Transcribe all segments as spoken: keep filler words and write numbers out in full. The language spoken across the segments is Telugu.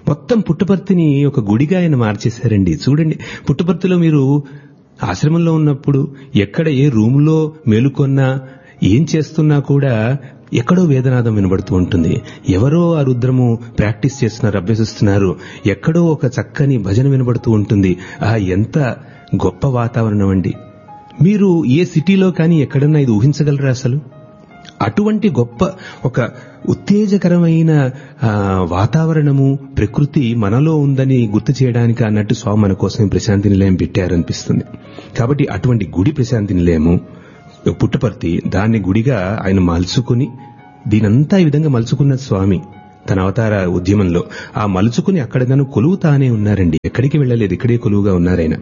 మొత్తం పుట్టపర్తిని ఒక గుడిగా ఆయన మార్చేశారండి. చూడండి, పుట్టపర్తిలో మీరు ఆశ్రమంలో ఉన్నప్పుడు ఎక్కడ ఏ రూమ్లో మేలుకొన్నా ఏం చేస్తున్నా కూడా ఎక్కడో వేదనాదం వినబడుతూ ఉంటుంది. ఎవరో ఆ రుద్రము ప్రాక్టీస్ చేస్తున్నారు, అభ్యసిస్తున్నారు. ఎక్కడో ఒక చక్కని భజన వినబడుతూ ఉంటుంది. ఆ ఎంత గొప్ప వాతావరణం అండి. మీరు ఏ సిటీలో కానీ ఎక్కడన్నా ఇది ఊహించగలరా అసలు? అటువంటి గొప్ప ఒక ఉత్తేజకరమైన వాతావరణము, ప్రకృతి మనలో ఉందని గుర్తు చేయడానికి అన్నట్టు స్వామి మన కోసం ప్రశాంతి నిలయం పెట్టారనిపిస్తుంది. కాబట్టి అటువంటి గుడి ప్రశాంతి నిలయము పుట్టపర్తి, దాన్ని గుడిగా ఆయన మలుచుకుని, దీనంతా ఈ విధంగా మలుచుకున్న స్వామి తన అవతార ఉద్యమంలో ఆ మలుచుకుని అక్కడ గాను కొలువు తానే ఉన్నారండి. ఎక్కడికి వెళ్ళలేదు, ఇక్కడే కొలువుగా ఉన్నారాయన.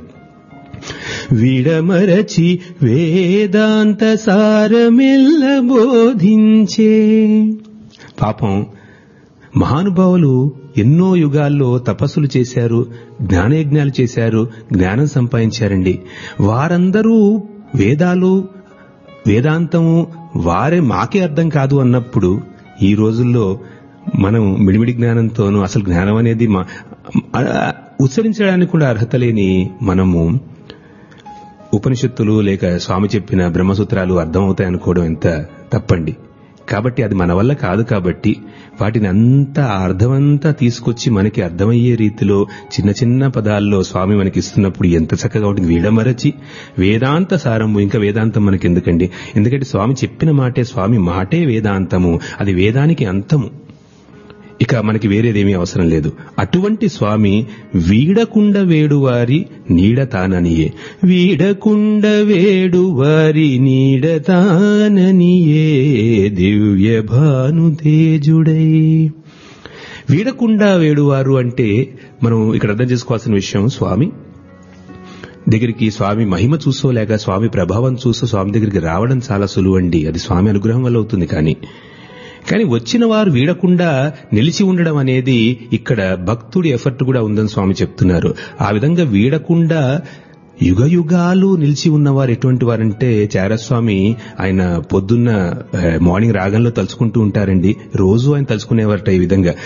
విడమరచి వేదాంత సారమెల్ల బోధించే. పాపం మహానుభావులు ఎన్నో యుగాల్లో తపస్సులు చేశారు, జ్ఞానయజ్ఞాలు చేశారు, జ్ఞానం సంపాదించారండి. వారందరూ వేదాలు, వేదాంతము వారే మాకే అర్థం కాదు అన్నప్పుడు, ఈ రోజుల్లో మనం మిడిమిడి జ్ఞానంతోనూ అసలు జ్ఞానం అనేది ఉచ్చరించడానికి కూడా అర్హత లేని మనము ఉపనిషత్తులు లేక స్వామి చెప్పిన బ్రహ్మసూత్రాలు అర్థమవుతాయి అనుకోవడం ఎంత తప్పండి. కాబట్టి అది మన వల్ల కాదు. కాబట్టి వాటిని అంతా అర్థమంతా తీసుకొచ్చి మనకి అర్థమయ్యే రీతిలో చిన్న చిన్న పదాల్లో స్వామి మనకి ఇస్తున్నప్పుడు ఎంత చక్కగా ఉంటుంది. వీడమరచి వేదాంత సారము. ఇంకా వేదాంతం మనకి ఎందుకండి? ఎందుకంటే స్వామి చెప్పిన మాటే, స్వామి మాటే వేదాంతము. అది వేదానికి అంతము. ఇక మనకి వేరేదేమీ అవసరం లేదు. అటువంటి స్వామి వీడకుండ వేడువారి నీడతాననియే. వీడకుండ వేడువారి నీడతాననియే దివ్య భానుతేజుడై. వీడకుండా వేడువారు అంటే మనం ఇక్కడ అర్థం చేసుకోవాల్సిన విషయం, స్వామి దగ్గరికి, స్వామి మహిమ చూసో లేక స్వామి ప్రభావం చూసో స్వామి దగ్గరికి రావడం చాలా సులువండి. అది స్వామి అనుగ్రహం వల్ల అవుతుంది. కానీ కానీ వచ్చిన వారు వీడకుండా నిలిచి ఉండడం అనేది ఇక్కడ భక్తుడి ఎఫర్ట్ కూడా ఉందని స్వామి చెప్తున్నారు. ఆ విధంగా వీడకుండా యుగ యుగాలు నిలిచి ఉన్నవారు ఎటువంటి వారంటే, చారస్వామి ఆయన పొద్దున్న మార్నింగ్ రాగంలో తలుచుకుంటూ ఉంటారండి. రోజు ఆయన తలుచుకునేవారట ఈ విధంగా.